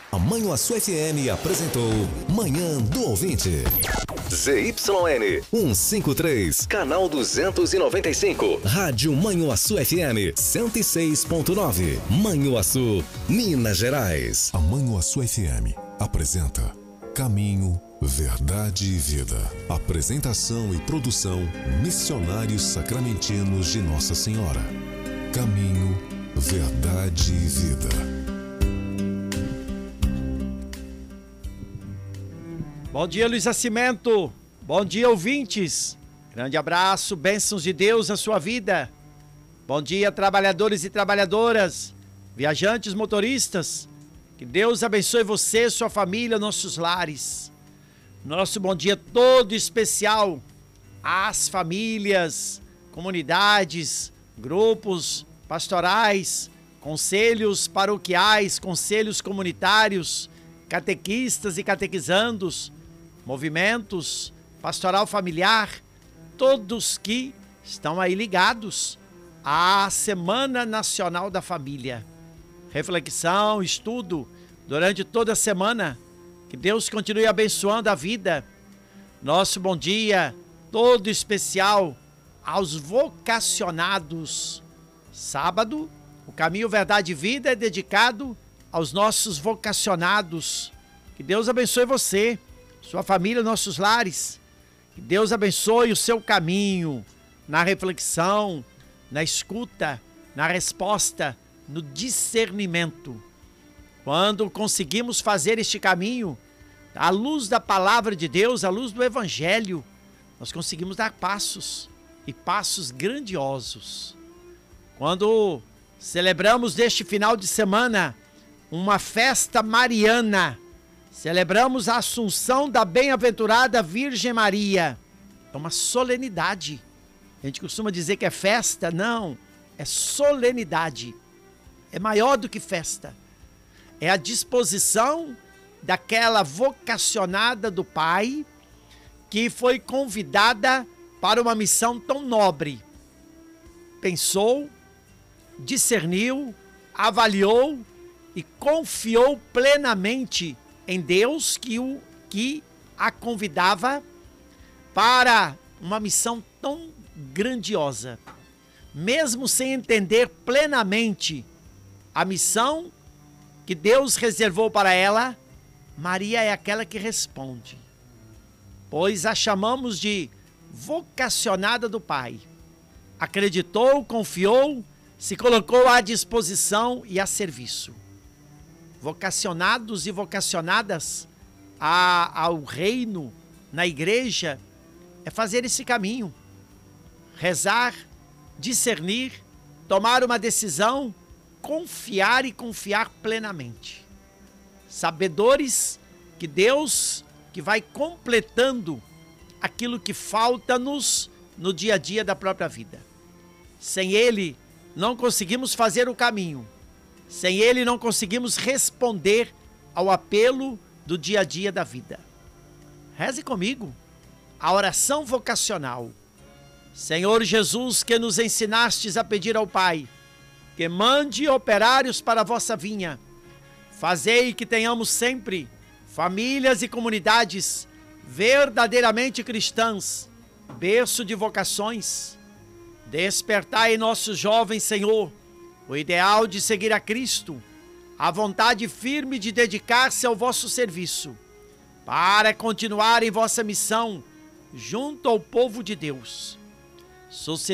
A Manhuaçu FM apresentou Manhã do Ouvinte. ZYN 153, canal 295. Rádio Manhuaçu FM 106.9. Manhuaçu, Minas Gerais. A Manhuaçu FM apresenta Caminho, Verdade e Vida. Apresentação e produção Missionários Sacramentinos de Nossa Senhora. Caminho, Verdade e Vida. Bom dia, Luiz Nascimento. Bom dia, ouvintes. Grande abraço, bênçãos de Deus na sua vida. Bom dia, trabalhadores e trabalhadoras, viajantes, motoristas. Que Deus abençoe você, sua família, nossos lares. Nosso bom dia todo especial às famílias, comunidades, grupos pastorais, conselhos paroquiais, conselhos comunitários, catequistas e catequizandos, movimentos, pastoral familiar, todos que estão aí ligados à Semana Nacional da Família. Reflexão, estudo durante toda a semana. Que Deus continue abençoando a vida. Nosso bom dia todo especial aos vocacionados. Sábado, o Caminho, Verdade e Vida é dedicado aos nossos vocacionados. Que Deus abençoe você, sua família, nossos lares. Que Deus abençoe o seu caminho na reflexão, na escuta, na resposta, no discernimento. Quando conseguimos fazer este caminho, à luz da palavra de Deus, à luz do Evangelho, nós conseguimos dar passos, e passos grandiosos. Quando celebramos neste final de semana uma festa mariana, celebramos a Assunção da Bem-aventurada Virgem Maria. É uma solenidade. A gente costuma dizer que é festa, não, é solenidade. É maior do que festa. É a disposição daquela vocacionada do Pai que foi convidada para uma missão tão nobre. Pensou, discerniu, avaliou e confiou plenamente em Deus que a convidava para uma missão tão grandiosa. Mesmo sem entender plenamente a missão que Deus reservou para ela, Maria é aquela que responde, pois a chamamos de vocacionada do Pai. Acreditou, confiou, se colocou à disposição e a serviço. Vocacionados e vocacionadas ao reino, na igreja, é fazer esse caminho. Rezar, discernir, tomar uma decisão, confiar e confiar plenamente. Sabedores que Deus que vai completando aquilo que falta-nos no dia a dia da própria vida. Sem Ele, não conseguimos fazer o caminho. Sem Ele, não conseguimos responder ao apelo do dia a dia da vida. Reze comigo a oração vocacional. Senhor Jesus, que nos ensinastes a pedir ao Pai, que mande operários para a vossa vinha. Fazei que tenhamos sempre famílias e comunidades verdadeiramente cristãs, berço de vocações. Despertai em nossos jovens, Senhor, o ideal de seguir a Cristo, a vontade firme de dedicar-se ao vosso serviço, para continuar em vossa missão junto ao povo de Deus.